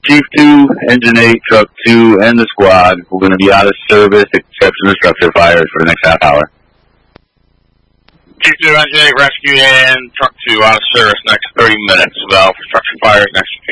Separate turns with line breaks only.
Chief 2, Engine 8, Truck 2, and the squad. We're going to be out of service except for the structure fires for the next half hour.
Chief 2, Engine 8, Rescue, and Truck 2 out of service next 30 minutes. Valve for structure fires next